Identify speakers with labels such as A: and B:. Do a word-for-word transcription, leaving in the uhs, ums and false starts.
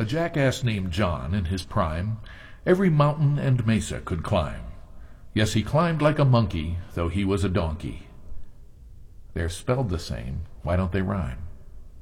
A: A jackass named John, in his prime, every mountain and mesa could climb. Yes, he climbed like a monkey, though he was a donkey. They're spelled the same. Why don't they rhyme?